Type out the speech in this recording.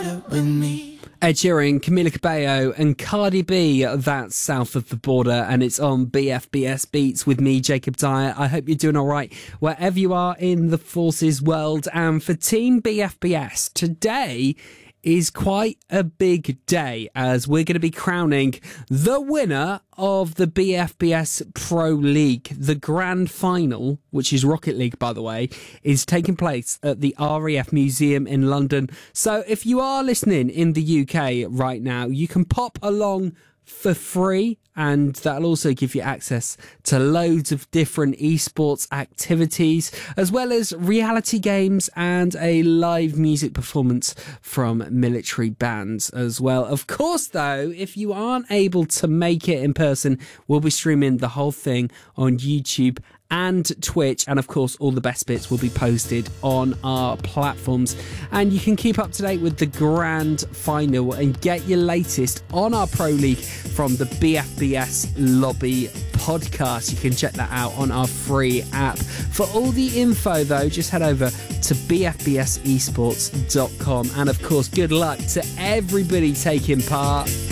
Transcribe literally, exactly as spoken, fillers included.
border with me. Ed Sheeran, Camila Cabello and Cardi B, that's South of the Border, and it's on B F B S Beats with me, Jacob Dyer. I hope you're doing all right wherever you are in the forces world. And for Team B F B S, today is quite a big day as we're going to be crowning the winner of the B F B S Pro League. The grand final, which is Rocket League, by the way, is taking place at the R A F Museum in London. So if you are listening in the U K right now, you can pop along for free, and that'll also give you access to loads of different esports activities, as well as reality games and a live music performance from military bands as well. Of course, though, if you aren't able to make it in person, we'll be streaming the whole thing on YouTube and Twitch, and of course all the best bits will be posted on our platforms, and you can keep up to date with the grand final and get your latest on our Pro League from the B F B S Lobby podcast. You can check that out on our free app. For all the info though, just head over to b f b s esports dot com, and of course good luck to everybody taking part.